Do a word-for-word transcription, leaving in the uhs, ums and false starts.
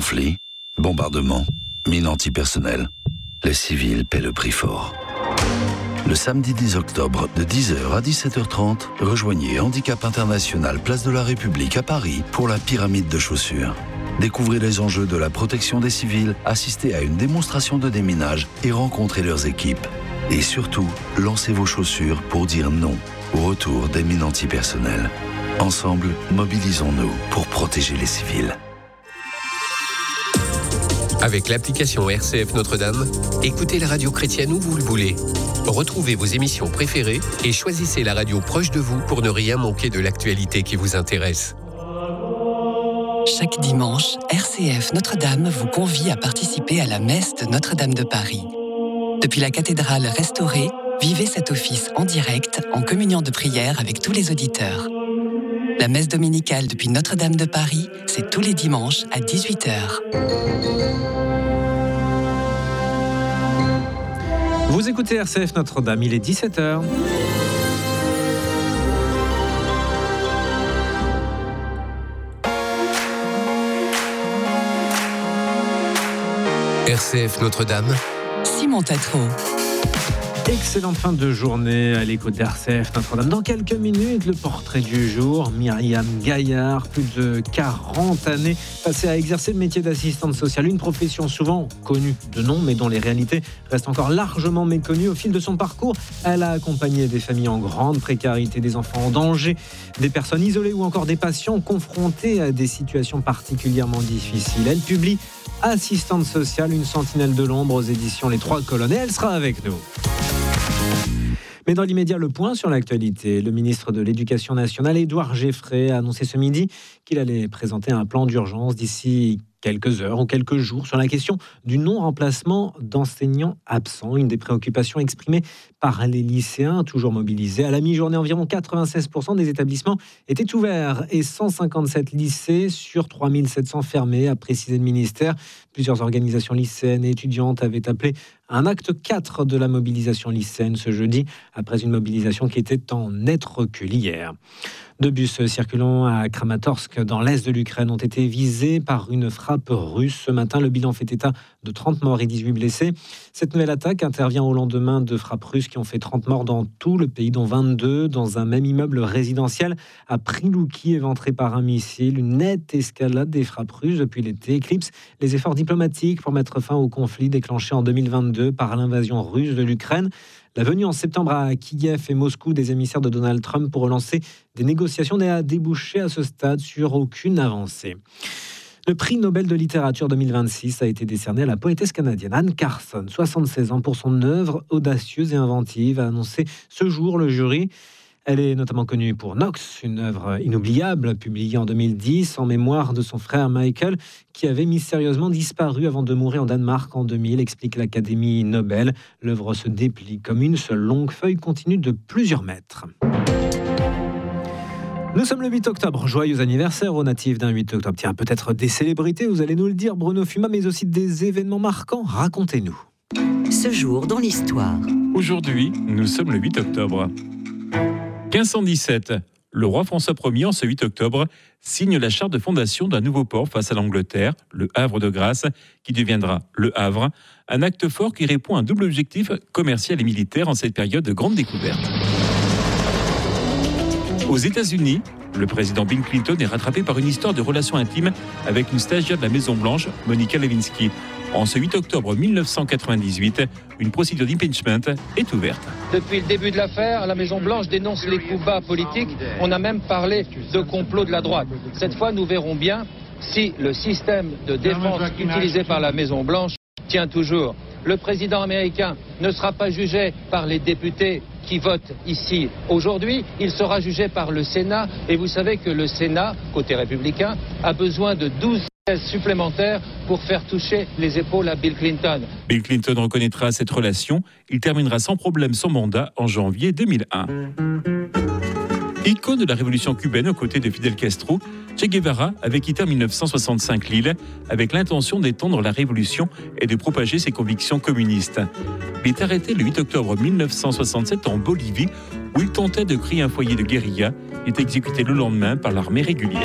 Conflits, bombardements, mines antipersonnelles. Les civils paient le prix fort. Le samedi dix octobre, de dix heures à dix-sept heures trente, rejoignez Handicap International, place de la République à Paris pour la pyramide de chaussures. Découvrez les enjeux de la protection des civils, assistez à une démonstration de déminage et rencontrez leurs équipes. Et surtout, lancez vos chaussures pour dire non au retour des mines antipersonnelles. Ensemble, mobilisons-nous pour protéger les civils. Avec l'application R C F Notre-Dame, écoutez la radio chrétienne où vous le voulez. Retrouvez vos émissions préférées et choisissez la radio proche de vous pour ne rien manquer de l'actualité qui vous intéresse. Chaque dimanche, R C F Notre-Dame vous convie à participer à la messe de Notre-Dame de Paris. Depuis la cathédrale restaurée, vivez cet office en direct, en communion de prière avec tous les auditeurs. La messe dominicale depuis Notre-Dame de Paris, c'est tous les dimanches à dix-huit heures. Vous écoutez R C F Notre-Dame, il est dix-sept heures. R C F Notre-Dame, Simon Tatro. Excellente fin de journée à l'écoute d'R C F Notre-Dame. Dans quelques minutes, le portrait du jour, Myriam Gaillard, plus de quarante années passées à exercer le métier d'assistante sociale, une profession souvent connue de nom, mais dont les réalités restent encore largement méconnues. Au fil de son parcours, elle a accompagné des familles en grande précarité, des enfants en danger, des personnes isolées ou encore des patients confrontés à des situations particulièrement difficiles. Elle publie Assistante sociale, une sentinelle de l'ombre aux éditions Les Trois Colonnes. Et elle sera avec nous. Mais dans l'immédiat, le point sur l'actualité. Le ministre de l'Éducation nationale, Édouard Geffray, a annoncé ce midi qu'il allait présenter un plan d'urgence d'ici quelques heures ou quelques jours sur la question du non-remplacement d'enseignants absents. Une des préoccupations exprimées par les lycéens, toujours mobilisés. À la mi-journée, environ quatre-vingt-seize pour cent des établissements étaient ouverts et cent cinquante-sept lycées sur trois mille sept cents fermés, a précisé le ministère. Plusieurs organisations lycéennes et étudiantes avaient appelé un acte quatre de la mobilisation lycéenne ce jeudi, après une mobilisation qui était en net recul hier. Deux bus circulant à Kramatorsk, dans l'est de l'Ukraine, ont été visés par une frappe russe. Ce matin, le bilan fait état de trente morts et dix-huit blessés. Cette nouvelle attaque intervient au lendemain de frappes russes qui ont fait trente morts dans tout le pays, dont vingt-deux dans un même immeuble résidentiel à Prilouki, éventré par un missile. Une nette escalade des frappes russes depuis l'été éclipse les efforts diplomatiques pour mettre fin au conflit déclenché en deux mille vingt-deux par l'invasion russe de l'Ukraine. La venue en septembre à Kiev et Moscou des émissaires de Donald Trump pour relancer des négociations n'a débouché à ce stade sur aucune avancée. Le prix Nobel de littérature deux mille vingt-six a été décerné à la poétesse canadienne Anne Carson, soixante-seize ans, pour son œuvre audacieuse et inventive, a annoncé ce jour le jury. Elle est notamment connue pour Knox, une œuvre inoubliable publiée en deux mille dix en mémoire de son frère Michael, qui avait mystérieusement disparu avant de mourir en Danemark en deux mille, explique l'Académie Nobel. L'œuvre se déplie comme une seule longue feuille continue de plusieurs mètres. Nous sommes le huit octobre, joyeux anniversaire aux natifs d'un huit octobre. Tiens, peut-être des célébrités, vous allez nous le dire, Bruno Fuma, mais aussi des événements marquants. Racontez-nous. Ce jour dans l'histoire. Aujourd'hui, nous sommes le huit octobre. quinze cent dix-sept, le roi François Ier, en ce huit octobre, signe la charte de fondation d'un nouveau port face à l'Angleterre, le Havre de Grâce, qui deviendra le Havre, un acte fort qui répond à un double objectif commercial et militaire en cette période de grande découverte. Aux États-Unis, le président Bill Clinton est rattrapé par une histoire de relations intimes avec une stagiaire de la Maison-Blanche, Monica Lewinsky. En ce huit octobre mille neuf cent quatre-vingt-dix-huit, une procédure d'impeachment est ouverte. Depuis le début de l'affaire, la Maison-Blanche dénonce les coups bas politiques. On a même parlé de complot de la droite. Cette fois, nous verrons bien si le système de défense utilisé par la Maison-Blanche tient toujours. Le président américain ne sera pas jugé par les députés qui votent ici aujourd'hui, il sera jugé par le Sénat. Et vous savez que le Sénat, côté républicain, a besoin de douze sièges supplémentaires pour faire toucher les épaules à Bill Clinton. Bill Clinton reconnaîtra cette relation. Il terminera sans problème son mandat en janvier deux mille un. Icône de la révolution cubaine aux côtés de Fidel Castro, Che Guevara avait quitté en mille neuf cent soixante-cinq l'île avec l'intention d'étendre la révolution et de propager ses convictions communistes. Il est arrêté le huit octobre mille neuf cent soixante-sept en Bolivie où il tentait de créer un foyer de guérilla. Il est exécuté le lendemain par l'armée régulière.